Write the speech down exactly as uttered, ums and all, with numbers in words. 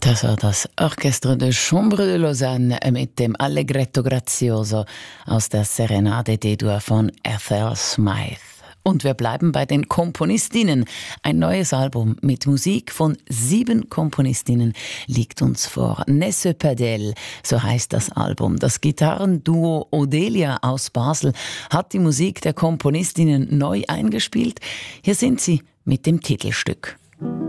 Das war das Orchestre de Chambre de Lausanne mit dem Allegretto Grazioso aus der Serenade D-Dur von Ethel Smythe. Und wir bleiben bei den Komponistinnen. Ein neues Album mit Musik von sieben Komponistinnen liegt uns vor. Ne se peut d'elle, so heißt das Album. Das Gitarrenduo Odelia aus Basel hat die Musik der Komponistinnen neu eingespielt. Hier sind sie mit dem Titelstück.